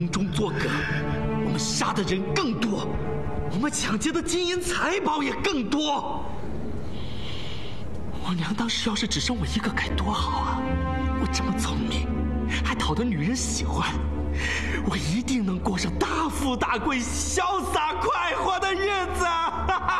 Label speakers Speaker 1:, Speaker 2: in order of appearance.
Speaker 1: 中作梗，我们杀的人更多，我们抢劫的金银财宝也更多。我娘当时要是只生我一个该多好啊！我这么聪明，还讨得女人喜欢，我一定能过上大富大贵、潇洒快活的日子。